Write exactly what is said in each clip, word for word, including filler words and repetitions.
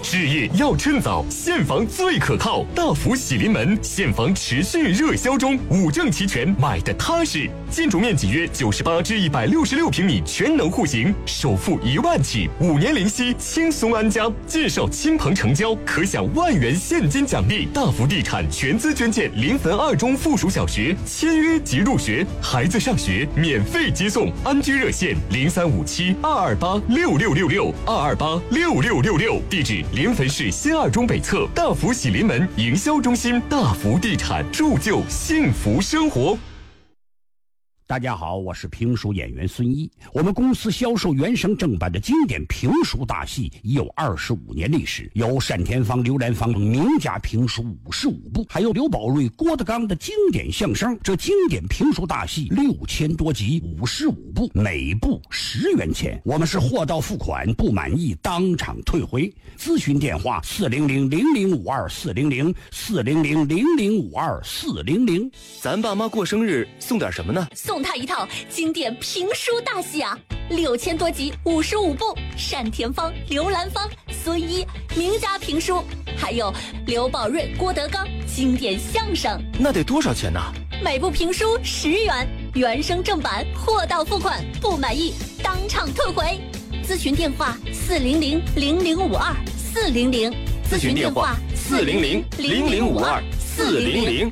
置业要趁早，现房最可靠。大福喜临门，现房持续热销中，五证齐全，买的踏实。建筑面积约九十八至一百六十六平米，全能户型，首付一万起，五年零息，轻松安家。介绍亲朋成交，可享万元现金奖励。大福地产全资捐建临汾二中附属小学，签约即入学，孩子上学免费接送。安居热线零三五七二二八六六六六二二八六六六六，地址临汾市新二中北侧大福喜临门营销中心。大福地产，铸就幸福生活。 大家好，我是评书演员孙一。我们公司销售原声正版的经典评书大戏已有二十五年历史，有单田芳、刘兰芳名家评书五十五部，还有刘宝瑞、郭德纲的经典相声。这经典评书大戏六千多集，五十五部，每部十元钱。我们是货到付款，不满意当场退回。咨询电话：四零零零零五二四零零四零零零零五二四零零。 咱爸妈过生日送点什么呢？ 送他一套经典评书大戏啊，六千多集，五十五部，单田芳、刘兰芳、孙一名家评书，还有刘宝瑞、郭德纲经典相声。 那得多少钱呢？ 每部评书十元，原声正版，货到付款，不满意当场退回。咨询电话：四零零零零五二四零零。 咨询电话：四零零零零五二四零零。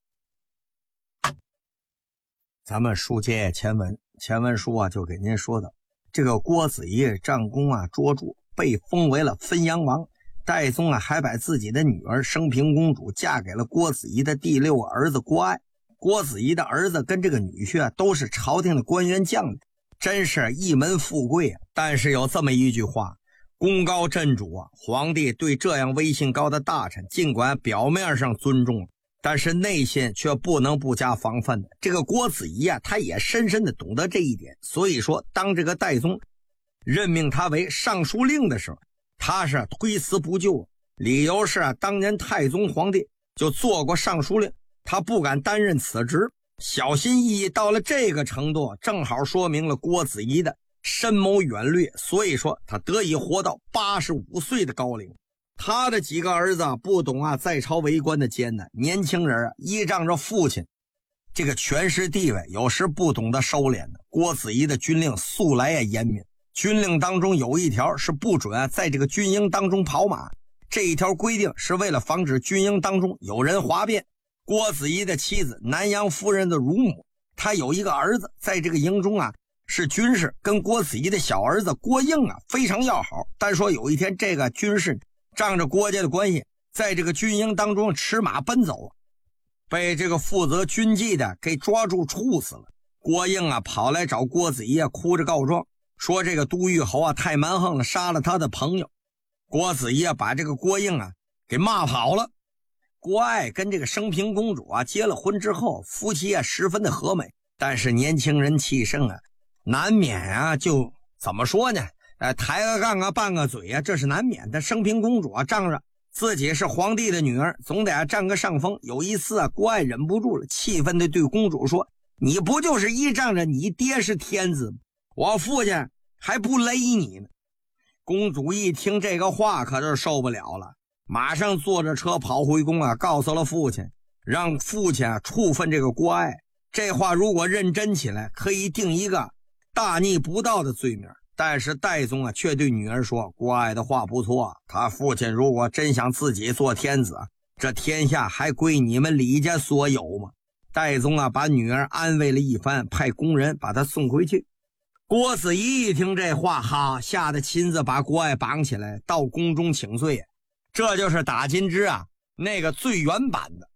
咱们书接前文，前文书啊就给您说的，这个郭子仪战功啊卓著，被封为了汾阳王。戴宗啊还把自己的女儿升平公主嫁给了郭子仪的第六个儿子郭爱。郭子仪的儿子跟这个女婿啊都是朝廷的官员将领，真是一门富贵啊。但是有这么一句话，功高震主啊，皇帝对这样威信高的大臣，尽管表面上尊重，但是内心却不能不加防范的。这个郭子仪啊，他也深深的懂得这一点。所以说，当这个戴宗任命他为尚书令的时候，他是推辞不就。理由是啊，当年太宗皇帝就做过尚书令，他不敢担任此职，小心翼翼到了这个程度，正好说明了郭子仪的深谋远虑。所以说，他得以活到八十五岁的高龄。他的几个儿子啊，不懂啊在朝为官的艰难，年轻人啊依仗着父亲这个权势地位，有时不懂得收敛的。郭子仪的军令素来也严明，军令当中有一条是不准啊在这个军营当中跑马，这一条规定是为了防止军营当中有人哗变。郭子仪的妻子南阳夫人的乳母，他有一个儿子在这个营中啊是军士，跟郭子仪的小儿子郭应啊非常要好。但说有一天这个军士仗着郭家的关系，在这个军营当中驰马奔走，被这个负责军纪的给抓住处死了。郭应啊跑来找郭子仪啊，哭着告状，说这个都虞侯啊太蛮横了，杀了他的朋友。郭子仪啊把这个郭应啊给骂跑了。郭爱跟这个升平公主啊结了婚之后，夫妻啊十分的和美，但是年轻人气盛啊，难免啊就怎么说呢，呃，抬个杠啊拌个嘴啊，这是难免的。升平公主啊仗着自己是皇帝的女儿，总得啊占个上风。有一次啊，郭爱忍不住了，气愤地对公主说：你不就是依仗着你爹是天子吗？我父亲还不勒你呢。公主一听这个话可是受不了了，马上坐着车跑回宫啊，告诉了父亲，让父亲啊处分这个郭爱。这话如果认真起来，可以定一个大逆不道的罪名。但是戴宗啊却对女儿说，郭爱的话不错，他父亲如果真想自己做天子，这天下还归你们李家所有吗？戴宗啊把女儿安慰了一番，派工人把她送回去。郭子仪一听这话，哈，吓得亲自把郭爱绑起来到宫中请罪。这就是打金枝啊那个最原版的。